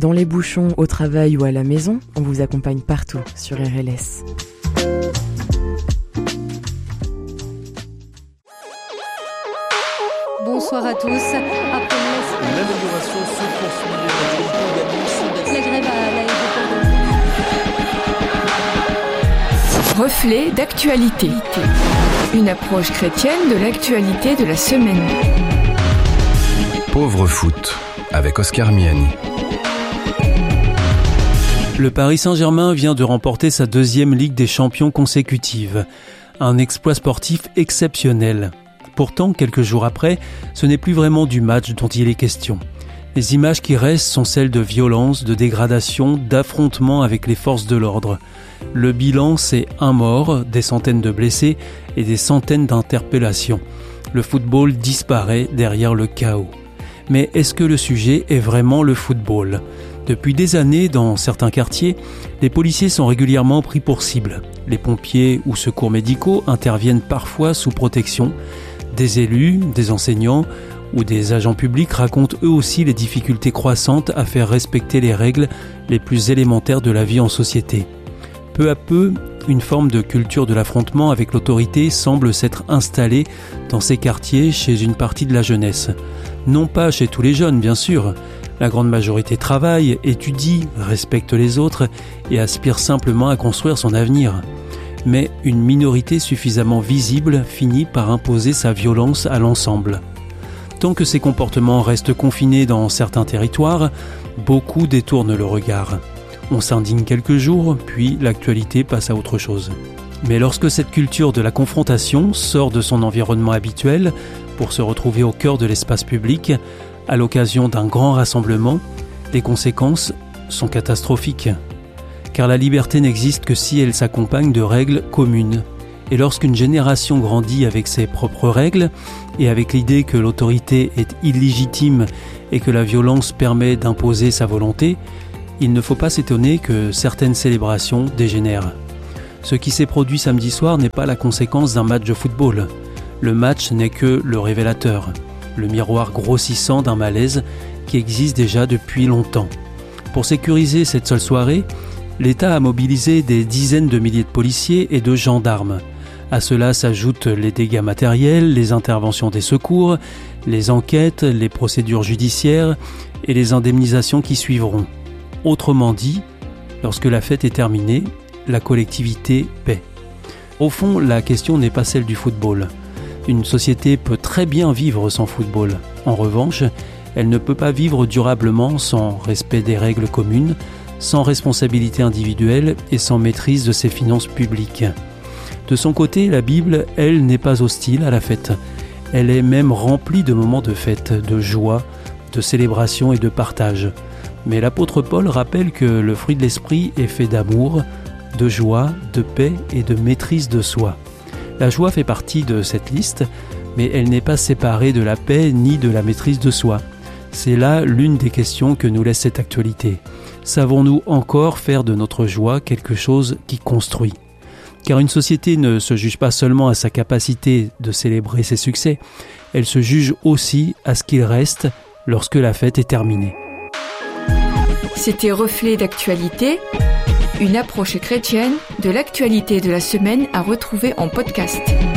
Dans les bouchons, au travail ou à la maison, on vous accompagne partout sur RLS. Bonsoir à tous. Après l'amélioration se poursuit. la grève à l'aéroport de... Reflet d'actualité. Une approche chrétienne de l'actualité de la semaine. Pauvre foot, avec Oscar Miani. Le Paris Saint-Germain vient de remporter sa 2e Ligue des Champions consécutive. Un exploit sportif exceptionnel. Pourtant, quelques jours après, ce n'est plus vraiment du match dont il est question. Les images qui restent sont celles de violence, de dégradation, d'affrontements avec les forces de l'ordre. Le bilan, c'est 1 mort, des centaines de blessés et des centaines d'interpellations. Le football disparaît derrière le chaos. Mais est-ce que le sujet est vraiment le football ? Depuis des années, dans certains quartiers, les policiers sont régulièrement pris pour cible. Les pompiers ou secours médicaux interviennent parfois sous protection. Des élus, des enseignants ou des agents publics racontent eux aussi les difficultés croissantes à faire respecter les règles les plus élémentaires de la vie en société. Peu à peu, une forme de culture de l'affrontement avec l'autorité semble s'être installée dans ces quartiers chez une partie de la jeunesse. Non pas chez tous les jeunes, bien sûr. La grande majorité travaille, étudie, respecte les autres et aspire simplement à construire son avenir. Mais une minorité suffisamment visible finit par imposer sa violence à l'ensemble. Tant que ces comportements restent confinés dans certains territoires, beaucoup détournent le regard. On s'indigne quelques jours, puis l'actualité passe à autre chose. Mais lorsque cette culture de la confrontation sort de son environnement habituel pour se retrouver au cœur de l'espace public, à l'occasion d'un grand rassemblement, les conséquences sont catastrophiques. Car la liberté n'existe que si elle s'accompagne de règles communes. Et lorsqu'une génération grandit avec ses propres règles, et avec l'idée que l'autorité est illégitime et que la violence permet d'imposer sa volonté, il ne faut pas s'étonner que certaines célébrations dégénèrent. Ce qui s'est produit samedi soir n'est pas la conséquence d'un match de football. Le match n'est que le révélateur, le miroir grossissant d'un malaise qui existe déjà depuis longtemps. Pour sécuriser cette seule soirée, l'État a mobilisé des dizaines de milliers de policiers et de gendarmes. À cela s'ajoutent les dégâts matériels, les interventions des secours, les enquêtes, les procédures judiciaires et les indemnisations qui suivront. Autrement dit, lorsque la fête est terminée, la collectivité paie. Au fond, la question n'est pas celle du football. Une société peut très bien vivre sans football. En revanche, elle ne peut pas vivre durablement sans respect des règles communes, sans responsabilité individuelle et sans maîtrise de ses finances publiques. De son côté, la Bible, elle, n'est pas hostile à la fête. Elle est même remplie de moments de fête, de joie, de célébration et de partage. Mais l'apôtre Paul rappelle que le fruit de l'esprit est fait d'amour, de joie, de paix et de maîtrise de soi. La joie fait partie de cette liste, mais elle n'est pas séparée de la paix ni de la maîtrise de soi. C'est là l'une des questions que nous laisse cette actualité. Savons-nous encore faire de notre joie quelque chose qui construit ? Car une société ne se juge pas seulement à sa capacité de célébrer ses succès, elle se juge aussi à ce qu'il reste lorsque la fête est terminée. C'était Reflet d'actualité, une approche chrétienne de l'actualité de la semaine à retrouver en podcast.